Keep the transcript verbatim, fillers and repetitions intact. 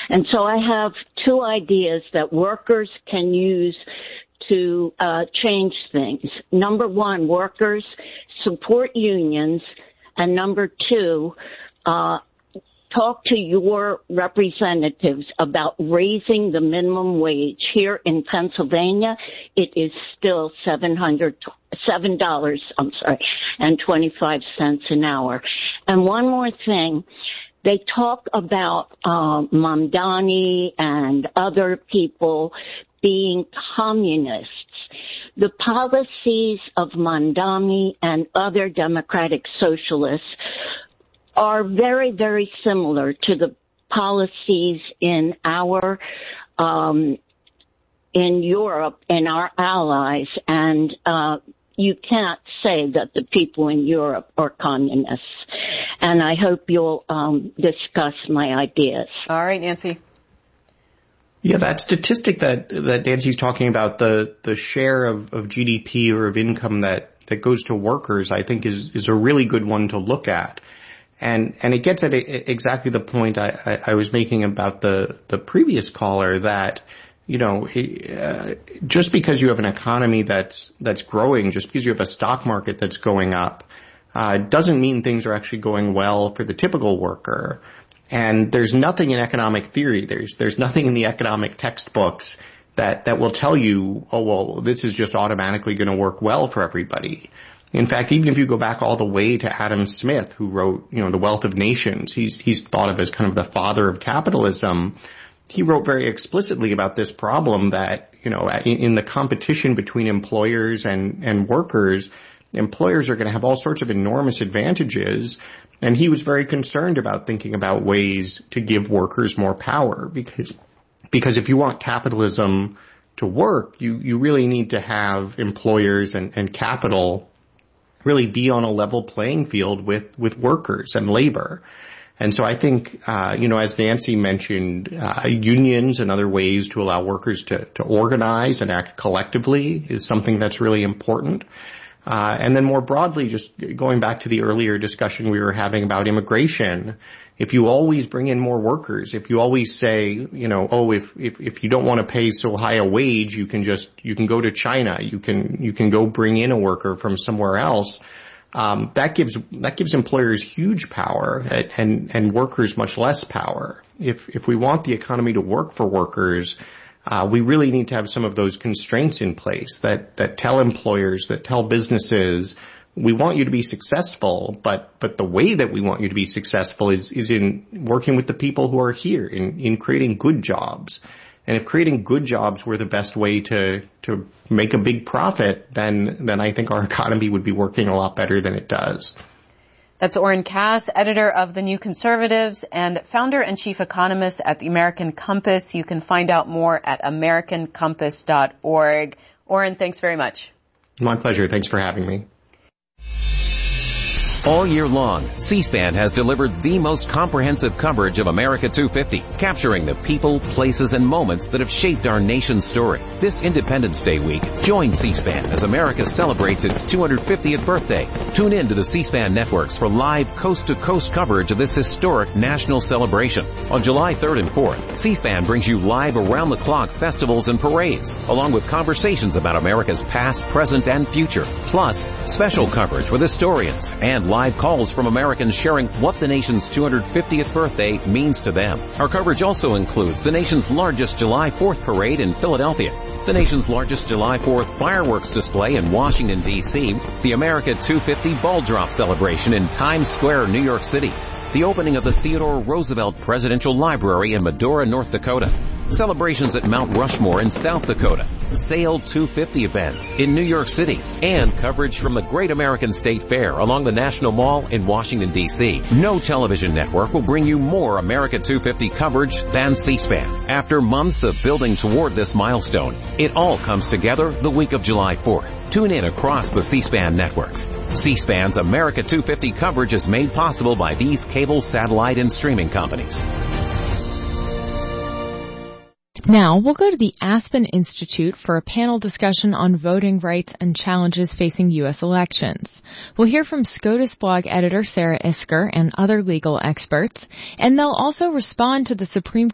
And so I have two ideas that workers can use to uh, change things. Number one, workers support unions. And number two, uh, talk to your representatives about raising the minimum wage. Here in Pennsylvania, it is still seven hundred, seven dollars, I'm sorry, and twenty-five cents an hour. And one more thing, they talk about uh, Mamdani and other people being communists. The policies of Mamdani and other democratic socialists are very, very similar to the policies in our, um, in Europe and our allies. And, uh, you can't say that the people in Europe are communists. And I hope you'll, um, discuss my ideas. All right, Nancy. Yeah, that statistic that, that Nancy's talking about, the, the share of, of G D P or of income that, that goes to workers, I think is, is a really good one to look at. And, and it gets at exactly the point I, I, I was making about the, the previous caller that, you know, uh, just because you have an economy that's, that's growing, just because you have a stock market that's going up, uh, doesn't mean things are actually going well for the typical worker. And there's nothing in economic theory, there's, there's nothing in the economic textbooks that, that will tell you, oh, well, this is just automatically going to work well for everybody. In fact, even if you go back all the way to Adam Smith, who wrote, you know, The Wealth of Nations, he's, he's thought of as kind of the father of capitalism. He wrote very explicitly about this problem that, you know, in, in the competition between employers and, and workers, employers are going to have all sorts of enormous advantages. And he was very concerned about thinking about ways to give workers more power because, because if you want capitalism to work, you, you really need to have employers and, and capital really be on a level playing field with, with workers and labor. And so I think, uh, you know, as Nancy mentioned, uh, unions and other ways to allow workers to, to organize and act collectively is something that's really important. Uh, and then more broadly, just going back to the earlier discussion we were having about immigration, if you always bring in more workers, if you always say, you know, oh, if, if, if you don't want to pay so high a wage, you can just, you can go to China, you can, you can go bring in a worker from somewhere else. Um, that gives, that gives employers huge power and, and workers much less power. If, if we want the economy to work for workers, Uh, we really need to have some of those constraints in place that, that tell employers, that tell businesses, we want you to be successful, but, but the way that we want you to be successful is, is in working with the people who are here, in, in creating good jobs. And if creating good jobs were the best way to, to make a big profit, then, then I think our economy would be working a lot better than it does. That's Oren Cass, editor of The New Conservatives and founder and chief economist at the American Compass. You can find out more at american compass dot org. Oren, thanks very much. My pleasure. Thanks for having me. All year long, C-SPAN has delivered the most comprehensive coverage of America two fifty, capturing the people, places, and moments that have shaped our nation's story. This Independence Day week, join C-SPAN as America celebrates its two hundred fiftieth birthday. Tune in to the C-SPAN networks for live coast-to-coast coverage of this historic national celebration. On July third and fourth, C-SPAN brings you live around-the-clock festivals and parades, along with conversations about America's past, present, and future, plus special coverage with historians and live calls from Americans sharing what the nation's two hundred fiftieth birthday means to them. Our coverage also includes the nation's largest July fourth parade in Philadelphia, the nation's largest July fourth fireworks display in Washington, D C, the America two fifty ball drop celebration in Times Square, New York City, the opening of the Theodore Roosevelt Presidential Library in Medora, North Dakota, celebrations at Mount Rushmore in South Dakota, Sail two fifty events in New York City, and coverage from the Great American State Fair along the National Mall in Washington, D C. No television network will bring you more America two fifty coverage than C-SPAN. After months of building toward this milestone, it all comes together the week of July fourth. Tune in across the C-SPAN networks. C-SPAN's America two fifty coverage is made possible by these cable, satellite, and streaming companies. Now, we'll go to the Aspen Institute for a panel discussion on voting rights and challenges facing U S elections. We'll hear from SCOTUS blog editor Sarah Isker and other legal experts, and they'll also respond to the Supreme